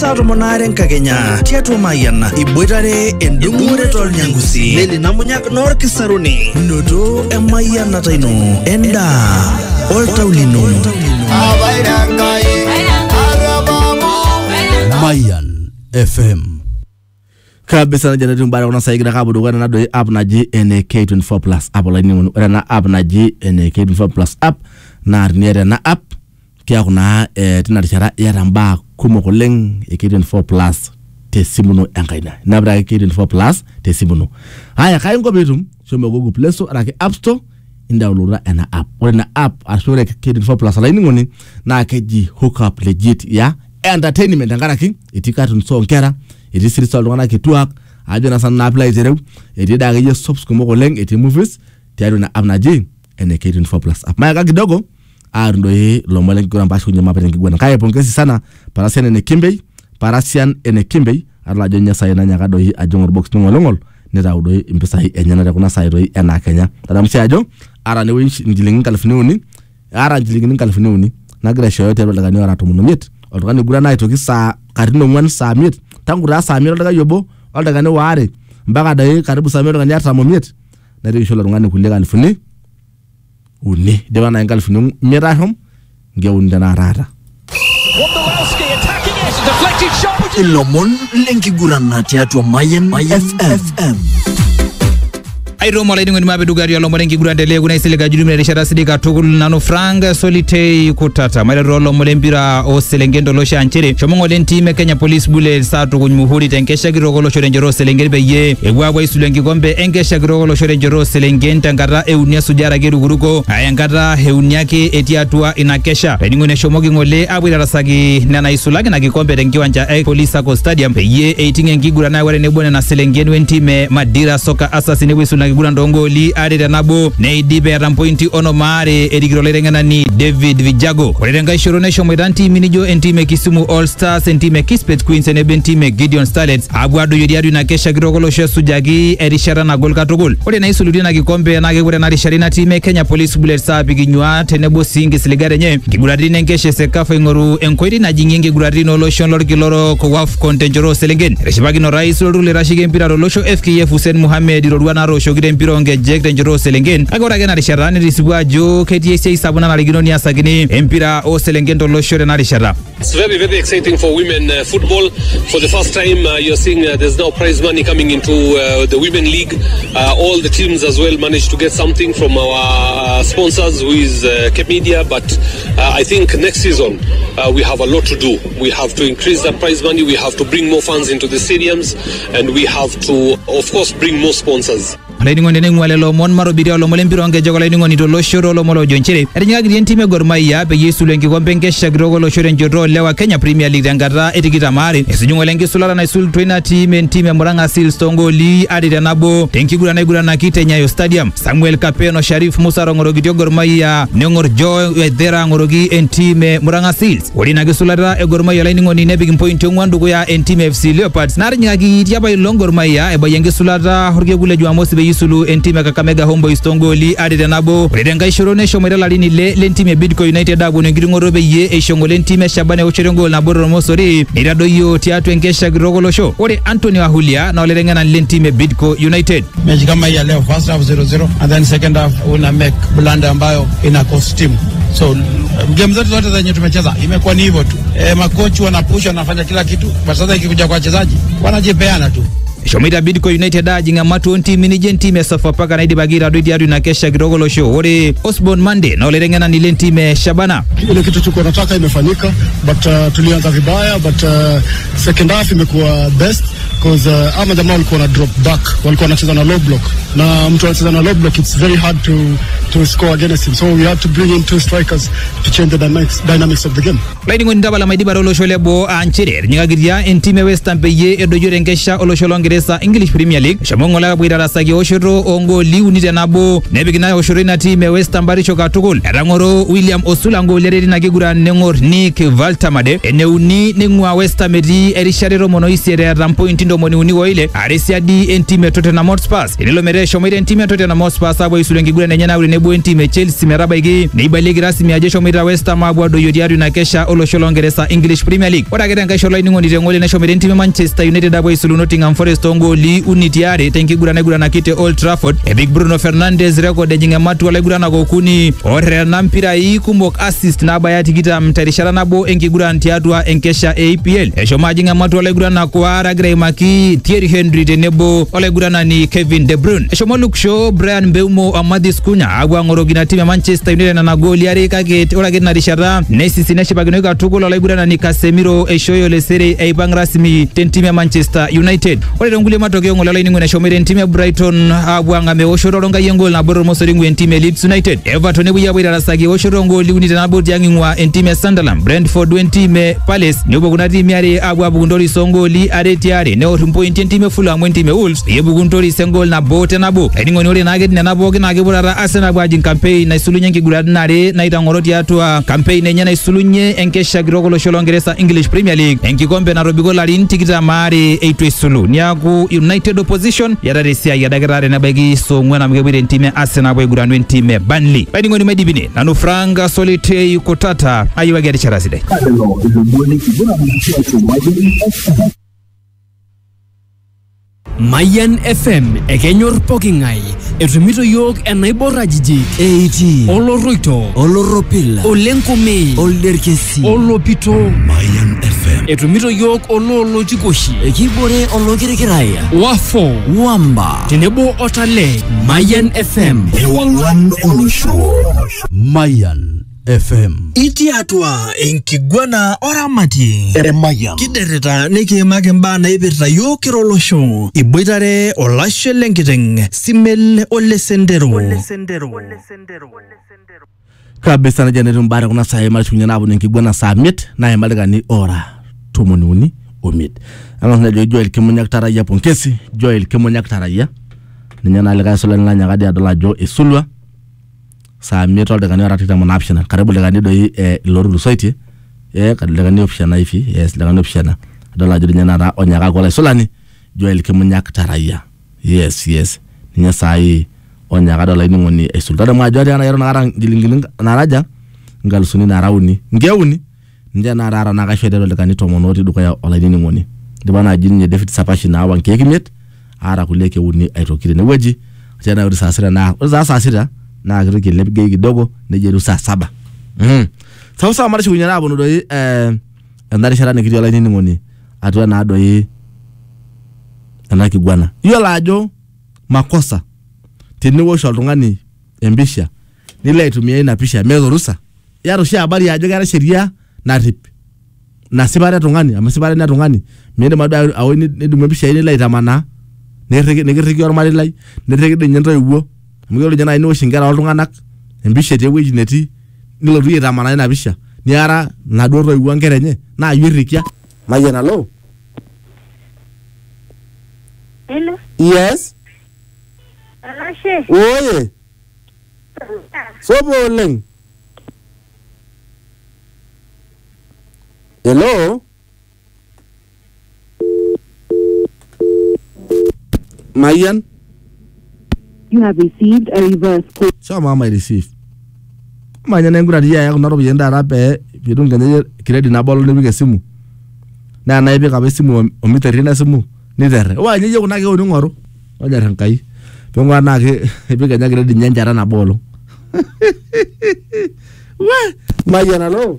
Tatu monaren kagenya tiatu mayana iboitare endungure tol nyangusi leli namunyak nor kisaruni noto emayana taino enda oltaulino Mayan FM kabisa na jana tumbara kuna saigina kabudu kana nado app naji NK24 Plus app laini na app naji NK24 Plus app na arniere na app kia kuna tinarishara yaramba kumokoleng NK24 Plus te simuno enkaina nabra NK24 Plus te simuno haya kaingo betum shome Google Play Store arake App Store indownload na app na app asure NK24 Plus laini ngoni na keji hook up legit ya entertainment ngaraki itikatu sonkera iti sirisa longana kituak ajona sana apply zero iti dagaje subs kumokoleng iti movies tiado na app naji NK24 Plus app maya kidogo arndoi lomole ngura mbashu nyama pete ngigwana kaya pongezi sana parasian ene kimbei arla jonya sayana nyaka doi ajongor box ngolongol neta udoi impesa hi enyana kuna sairoi ena Kenya tadamsi ajo ara ne winch njilingin kalfiniuni ara njilingin kalfiniuni nagira shoyo tero daga ni ara tomunomit oltugani gura na itoki saa karino ngwan saa miet tangu ra saa miet daga yobo oldaga ne ware mpaka dai karibu saa miet daga nyata momiet na ri shola ngani kulega alfini uni dewa na ngalfini mirahom ngeunda na rara Ilomon lenki gurana tiatu Mayan FM Airo mola ngoni mabe dugari yalo molengi gurandele kuna isilega judumira rishara sidika tukul nano franga solitei kutata male rolo molembira o selengendo lo shanchere shomongo lentime Kenya Police Bullet satu kunymuhuri tenkesha girogolo shorenjero selengeri beye egwagwa isulengi gombe enkesha girogolo shorenjero selengenta ngara eunia sujara geruguruko ayangara heuniake etiatua inakesha ngone shomogi ngole abwira rasagi nana isulagi na gikombe tenkiwanja Police Sacco Stadium beye eitinge ngigurana wale nebone na selengeni wentime Madira Soka Assassin wisulagi Gurandongoli adeda nabo neidibe rampointi onomare edigirolengana ni David Vijago olenga ishoronation mwedanti minijo entime Kisumu All Stars entime Kispet Queens enebentime Gideon Starlets abwado yodiadu na kesha girogolo sujagi erishara na gol katogol ole na isuludi na gikombe na gegure na risharina time Kenya Police Bullet sapi ginywa tenebo singi siligare nye giguradine nkeshe sekafa ngoru enkoiri na jinginge guradino lotion lor kiloro ko waf kontenjoro selengen reshibagi no rais lorule rashige mpira losho FKF Hussein Mohamed Rodwana rosho mpironge jek njoro selengen agora gena risharani risibwa jo KTSA sabuna na ligino ni asagini empira o selengen to loshore na rishara. It's very, very exciting for women football. For the first time you're seeing there's now prize money coming into the women league. All the teams as well managed to get something from our sponsors who is Cape Media, but I think next season we have a lot to do. We have to increase that prize money, we have to bring more fans into the stadiums, and we have to of course bring more sponsors. Laini ngone ngwale lo mon maro bidio lo molembiro nge jogo laini ngoni to lo shoro lo molo jonchere eringa gidi entime Gor Mahia be Yesu lengi gombe ngesha grogo lo shore njoro lewa Kenya Premier League ngara etigita mari esunyungo lengi sulala na isul trainer team entime Muranga Seals Tongoli adida nabo tenki gura na kite Nyayo Stadium Samuel Kapeno Sharif Musa Rongoro gidio Gor Mahia Nengor Joy Edera ngorogi entime Muranga Seals olina gesulala e Gor Mahia laini ngoni nebig point ngwandu ya entime FC Leopards naringa gidi yaba Gor Mahia e bayenge sulala horge gule juamosi be Sulu entime Kakamega Homeboyz Tongoli adida nabo redenga ishorone shomera lini lentime Bidco United abo ngirongoro be ye eshongo lentime Shabane Ocherengo na Bororo Mosori irado yo tiatu enkesha girogolo show ore Anthony Wahulia na olenga na lentime Bidco United mechi kama hii leo first half 0-0 and then second half una make blunder ambayo ina cost team. So game zote zenye tumecheza imekuwa ni hivyo tu. Makochi wanapush wanafanya kila kitu, but sasa ikikuja kwa wachezaji wanajipeana tu. Shomida Bidco United ajinga matu onti minijenti mesafa paka na idibagira doidi adu na kesha girogolo show ore Osborne Monday na olerengana ni lentime Shabana ile kitu tuko nataka imefanyika but tulianza vibaya but second half imekuwa best because ama jamaa walikuwa na drop back walikuwa wanacheza na low block na mtu anacheza na low block it's very hard to score against him so we had to bring in two strikers to change the dynamics of the game. Laini ngoni ndabala maidibara olosholebo anchere nyagagiria entime West Ham beye edojore ngesha olosholongeresa English Premier League shamongola bwira sagi oshoro ongo liunite nabo nebigina oshoro na time West Ham baricho katukul erangoro William Osula ngo lereri na gigura nengor Nick Valtamade eneuni nengwa West Ham edi erisharero mono isere rampoint pointi 34 are siadi entim e Tottenham Hotspur tenelo metaa eshomoita entim e Tottenham Hotspur apuo aisulu enkiguran enye naure nebo entim e Chelsea metabaiki neibalieki rasmi ajo eshomoita West Ham apuo adoyio tiatua ina kesha olosho loongeresa English Premier League. Ore ake tenkae shoto olainining'oni teng'ole neshomoita entim e Manchester United apuo aisulu Nottingham Forest toongooli 3 tenkiguran naiguranaki te Old Trafford. Epik Bruno Fernandes record ejing ematua olaiguranak okuni orrena mpirai kumok assist nabaya 20 terishata nabo enkiguran tiatua enkesha e EPL. Eshomo ajing ematua olaiguranak waare agira aimaki Thierry Henry tenebo olaiguranani Kevin De Bruyne. Eshomo Luke Shaw, Brian Mbeumo, Amadis Cunha apuo ang'oroki ina tim e Manchester United nena gooli are kake ore ake tina rishata nesisi neshipakinoki katukul olaiguranani Casemiro eishooyo lesere eipang' rasmi tentim e Manchester United. Ore tonkulie matokeo ng'ole olainining'oni eshomoita entim e Brighton apuo ang'am eoshoto oronkai engol nabo tormosori ing'ua entim e Leeds United. Everton epuoi apuo aitarasaki eoshoto ongooli 3 tiang' ing'ua entim e Sunderland. Brentford wentim e Palace nepuo kuna tiimi are apuo apuku ntoris ongooli 2-2 neor impointi entim e Fulham wentim e Wolves epuku ntoris engol nabo tenabo. Aining'oni ore naake nena pookin naa kepuo taata Arsenal apuo ajing campaign naisulunye enkiguratin are naitang'oro tiatua campaign enye naisulunye enkesha kitok olosho loongeresa English Premier League enkikombe natobiko larin 22 eitu esulu. Niaku United opposition yata esiai adakita tenebaiki song'uan amu kepuoita entim e Arsenal apuo aiguranu entim e Burnley. Aining'oni maidipine nanu Frank Solitei Kutata ayiwaki erishata sidai. Mayan FM ekenyor poking'ae etumito yiok enaibor ajijik Eiti oloroito Oloropil Olenkume Olderkesi Olopito Mayan FM etumito yiok oloolotikoshi Ekibore Olokirikiraya Wafo Wamba tenebo Otale Mayan FM Ewang'an olosho Mayan FM. Iti atua enkiguana oramati Mayan kiderita nikiimaki mbaa naipirta yiok kira olosho iboitare olashe lenkiteng' Simel Ole Sendero. Kabisa na jenetu mbare kuna saa imarishukunye naponu enkiguana saa 5 na imalikani ora 15. Ang'as najo Joel Kimunyak Tarayia Ponkesi Joel Kimunyak Tarayia ninye nalikae solani lanyakadi adol ajo esulwa saa 5 oldakani ora 27 karibu lekani doi ilorulusoitie lekani opishana hivi lekani opishana adol ajo ninye nara onyaka kola solani Joel Kimunyak Tarayia yes ninye sai onyaka dola ining'oni esultare mwajo ati ana yaro nakara ngilingili naraja ngalusuni narauni ngeuni nje narara nakashwedero lekani tomonoti duka olaining'oni ndibana ajinye David Sapashi na awa nkekimiet ara kuleke uni aitokire neweji tena uri saa 6 na kiriki lepgei kidogo nejeru saa 7 sasa mara shukunya nabo ndoi ndari shara nikiti olaining'oni atwa na doi anakigwana iyo lajo makosa tinewosha oltung'ani empisha nilo aitumia ina pisha mezo rusa yaro shi habari ajo gara sheria narip nasipare tung'ani amasipare na tung'ani mende madu awoni nedume pisha ine lai tamana nekiriki ormari lai nereki denye ntoiwuo mugelo jana ino shingara oltung'anak empisha tewueji netii nilo tuye tamana ina pisha niara naduo toiwuo nkere enye na yirikia Mayan alo. Hello. Yes. Alashe. Oye. Sobo oleng. Hello. Mayan. You have received a reverse call. So mama receive. Mayan ngura dia ya kunaro yenda rape bidun ganye credit na bolo ni simu. Na na ibe ka simu omiterina simu ni there. Wa nyeje kuna ke oningoro. Oja rankai. Pengwa na ke ibe ganya credit nyanjara na bolo. Wa Mayan alo.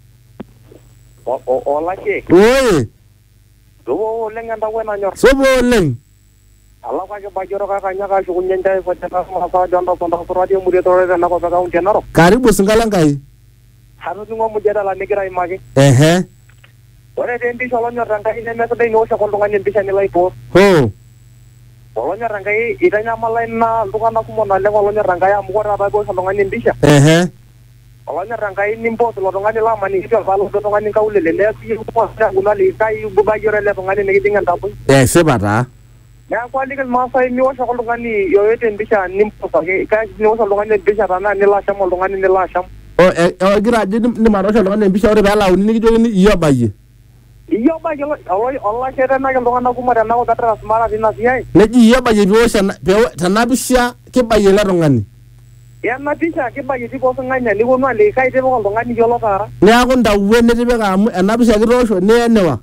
Olake. Oye. Dobo lenga ndawena nyor. Sobo oleng. Ala kwa bajoro kaka nyaka shukunyenda kwa tena kwa jamba sonda kwa radio muri tore na kwa kaunti naro. Karibu Singalangai. Haru ngo mujada la nigira image. Ore tendi solonya rangai ne mesa dai no sha kolonga ni bisha ni lai po. Ho. Solonya rangai itanya malai na ndukana kumona le solonya rangai amukora ba go solonya ni bisha. Solonya rangai ni mpo solonya ni lama ni kitu valo solonya ni kaulele le si ko sa gunali kai bubajore le solonya ni kidinga ndapo. Sebata. Na kwa liga masa ni washa kolongani yoyote ndisha nimpo pake kai ni washa kolongani ndisha bana ni la shamo kolongani ni la shamo gira je ni marosha kolongani ndisha ore bala uni ni jogi ni iyo baye Iyo ba yelo Allah kete na iltung'anak kumok tenakop etransmara tina siai. Neji iyo baye piwosh tenapisha kibaye ele tung'ani. Enapisha kibaye tipo tung'ani nikonu alikai tipika oltung'ani yiolo taara. Neeku ntawuo nitipika amu enapisha kitoosho nielewa.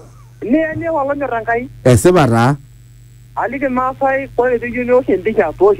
Nielewa olonyorr Enkai. Esipa taa. Aliki Maasai ore piiyieu niosh empisha toosho